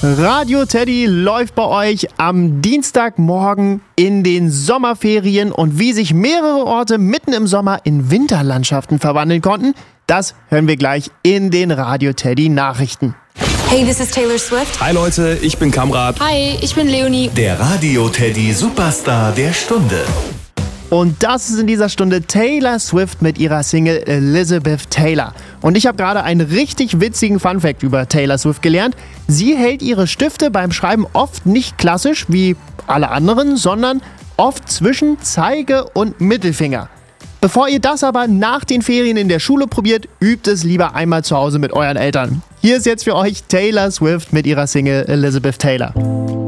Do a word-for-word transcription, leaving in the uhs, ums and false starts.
Radio Teddy läuft bei euch am Dienstagmorgen in den Sommerferien und wie sich mehrere Orte mitten im Sommer in Winterlandschaften verwandeln konnten, das hören wir gleich in den Radio Teddy Nachrichten. Hey, this is Taylor Swift. Hi Leute, ich bin Kamrat. Hi, ich bin Leonie. Der Radio Teddy Superstar der Stunde. Und das ist in dieser Stunde Taylor Swift mit ihrer Single Elizabeth Taylor. Und ich habe gerade einen richtig witzigen Funfact über Taylor Swift gelernt. Sie hält ihre Stifte beim Schreiben oft nicht klassisch wie alle anderen, sondern oft zwischen Zeige- und Mittelfinger. Bevor ihr das aber nach den Ferien in der Schule probiert, übt es lieber einmal zu Hause mit euren Eltern. Hier ist jetzt für euch Taylor Swift mit ihrer Single Elizabeth Taylor.